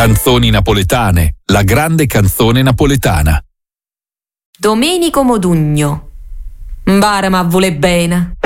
Canzoni napoletane, la grande canzone napoletana. Domenico Modugno. Mbara ma vuole bene.